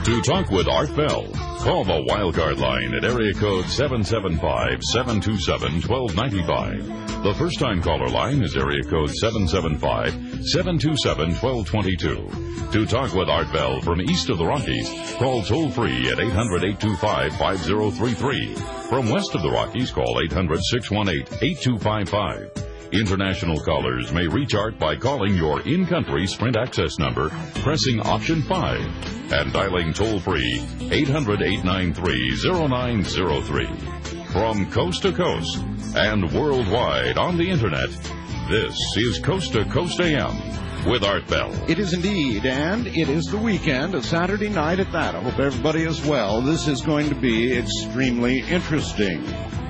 To talk with Art Bell, call the Wildcard line at area code 775-727-1295. The first-time caller line is area code 775-727-1222. To talk with Art Bell from east of the Rockies, call toll-free at 800-825-5033. From west of the Rockies, call 800-618-8255. International callers may reach Art by calling your in-country Sprint access number, pressing option 5, and dialing toll-free 800-893-0903. From coast to coast and worldwide on the Internet, this is Coast to Coast AM with Art Bell. It is indeed, and it is the weekend, a Saturday night at that. I hope everybody is well. This is going to be extremely interesting.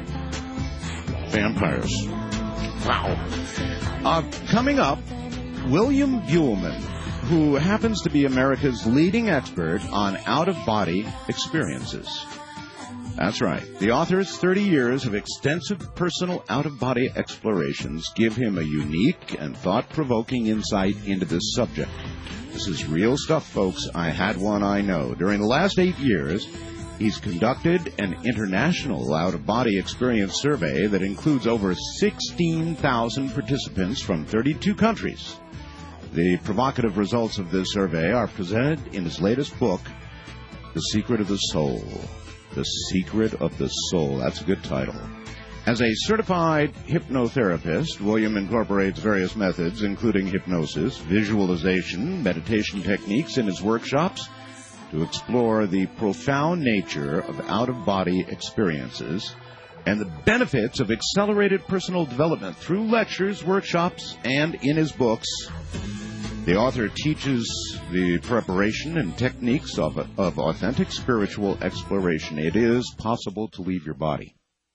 Vampires. Wow. Coming up, William Buhlman, who happens to be America's leading expert on out-of-body experiences. That's right. The author's 30 years of extensive personal out-of-body explorations give him a unique and thought-provoking insight into this subject. This is real stuff, folks. I had one I know. During the last 8 years, he's conducted an international out-of-body experience survey that includes over 16,000 participants from 32 countries. The provocative results of this survey are presented in his latest book, The Secret of the Soul. The Secret of the Soul. That's a good title. As a certified hypnotherapist, William incorporates various methods, including hypnosis, visualization, meditation techniques in his workshops, to explore the profound nature of out-of-body experiences and the benefits of accelerated personal development through lectures, workshops, and in his books. The author teaches the preparation and techniques of authentic spiritual exploration. It is possible to leave your body.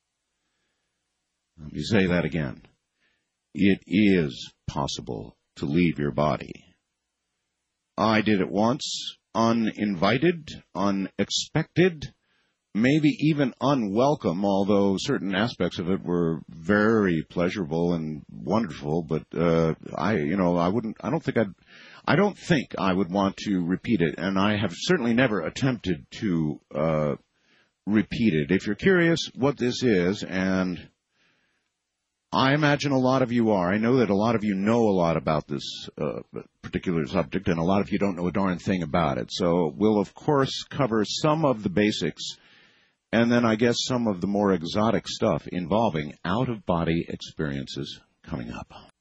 Let me say that again. It is possible to leave your body. I did it once. Uninvited, unexpected, maybe even unwelcome, although certain aspects of it were very pleasurable and wonderful, but I don't think I would want to repeat it, and I have certainly never attempted to repeat it. If you're curious what this is, and I imagine a lot of you are. I know that a lot of you know a lot about this particular subject, and a lot of you don't know a darn thing about it. So we'll, of course, cover some of the basics, and then I guess some of the more exotic stuff involving out-of-body experiences coming up.